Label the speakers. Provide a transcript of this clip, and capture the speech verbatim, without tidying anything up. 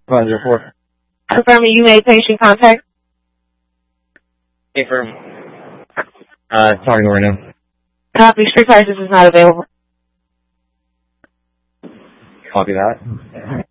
Speaker 1: five zero four.
Speaker 2: Confirming you made patient contact.
Speaker 1: Confirm. Uh, talking right now.
Speaker 2: Copy. Street crisis is not available.
Speaker 1: Copy that.